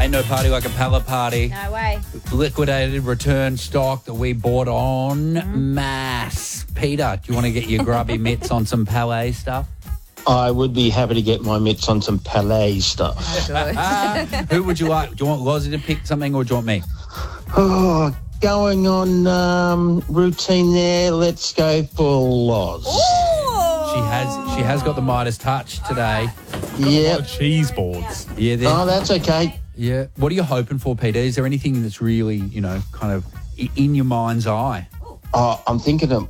Ain't no party like a Pala party. No way. Liquidated return stock that we bought on mass. Peter, do you want to get your grubby mitts on some Palais stuff? I would be happy to get my mitts on some Palais stuff. Who would you like? Do you want Lozzie to pick something or do you want me? Oh, going on routine there. Let's go for Loz. She has got the Midas touch today. Yeah. Cheese boards. Yeah. Oh, that's okay. Yeah. What are you hoping for, Peter? Is there anything that's really, kind of in your mind's eye? I'm thinking of